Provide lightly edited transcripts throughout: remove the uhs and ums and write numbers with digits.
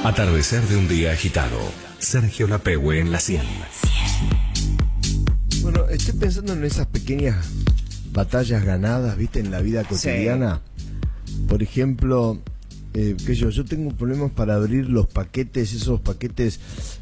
Atardecer de un día agitado. Sergio Lapehue en la 100. Bueno, estoy pensando en esas pequeñas batallas ganadas, ¿viste? En la vida cotidiana. Sí. Por ejemplo, yo tengo problemas para abrir los paquetes, esos paquetes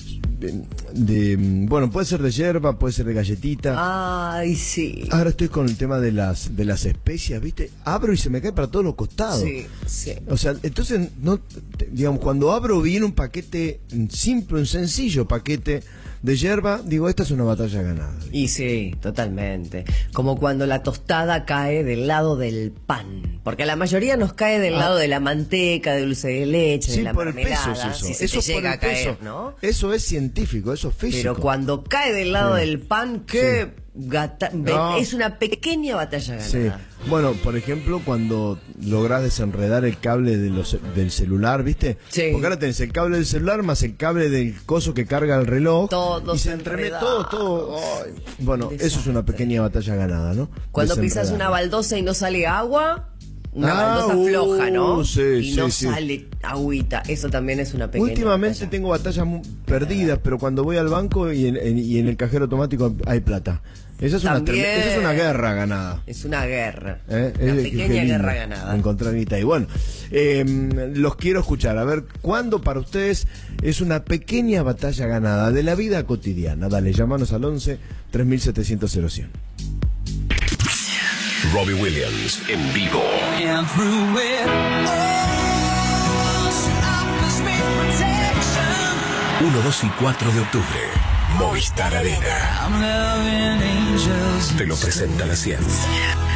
bueno, puede ser de yerba, puede ser de galletita. Ay, sí. Ahora estoy con el tema de las especias, ¿viste? Abro y se me cae para todos los costados. Sí, sí. O sea, entonces, no, digamos, cuando abro bien un paquete simple, un sencillo paquete de yerba, digo, esta es una batalla ganada. Y sí, totalmente. Como cuando la tostada cae del lado del pan. Porque a la mayoría nos cae del lado de la manteca, de dulce de leche, sí, de la por mermelada. El peso es eso. Si se eso te llega a caer, peso, ¿no? Eso es científico, eso es físico. Pero cuando cae del lado del pan, ¿qué? Sí. No. Es una pequeña batalla ganada. Sí. Bueno, por ejemplo, cuando lográs desenredar el cable del celular, ¿viste? Sí. Porque ahora tenés el cable del celular más el cable del coso que carga el reloj. Todo y se entremete todo. Ay. Bueno, Desastre. Eso es una pequeña batalla ganada, ¿no? Cuando pisas una baldosa y no sale agua, una baldosa floja, ¿no? Sí, y no sale agüita. Eso también es una pequeña Últimamente batalla. tengo batallas perdidas, pero cuando voy al banco y en el cajero automático hay plata. Esa es una guerra ganada. Es una guerra. Una pequeña guerra ganada. Encontrar guita. Y bueno, los quiero escuchar. A ver, ¿cuándo para ustedes es una pequeña batalla ganada de la vida cotidiana? Dale, llámanos al 11 3700 0100. Robbie Williams en vivo. 1, 2 y 4 de octubre. Movistar Arena. Te lo presenta la 100.